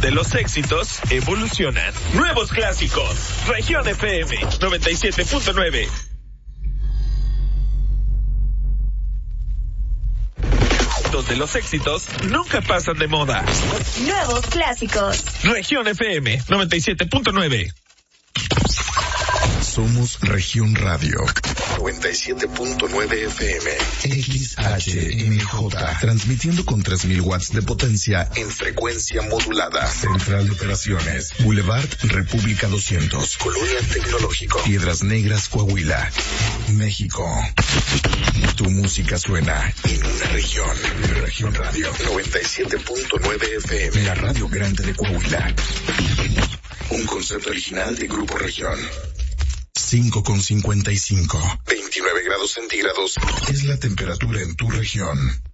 donde los éxitos evolucionan. Nuevos clásicos. Región FM 97.9. Donde los éxitos nunca pasan de moda. Nuevos clásicos. Región FM 97.9. Somos Región Radio 97.9 FM XHMJ, transmitiendo con 3000 watts de potencia en frecuencia modulada. Central de Operaciones, Boulevard República 200, Colonia Tecnológico, Piedras Negras, Coahuila, México. Tu música suena en una región. Región Radio 97.9 FM, la radio grande de Coahuila. Un concepto original de Grupo Región. 5,55. 29 grados centígrados es la temperatura en tu región.